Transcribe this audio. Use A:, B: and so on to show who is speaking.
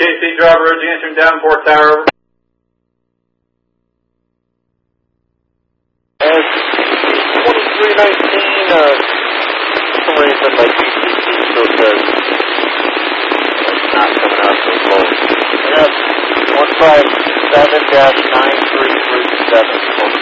A: JC driver, is answering Davenport Tower.
B: As 2319, somebody said by GCC still says it's not coming out so close. I got 157-9337.